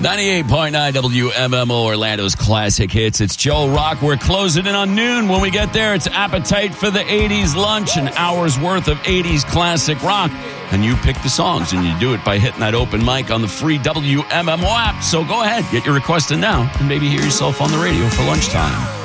98.9 WMMO, Orlando's classic hits. It's Joe Rock. We're closing in on noon. When we get there, it's Appetite for the 80s lunch, an hour's worth of 80s classic rock. And you pick the songs, and you do it by hitting that open mic on the free WMMO app. So go ahead, get your request in now, and maybe hear yourself on the radio for lunchtime.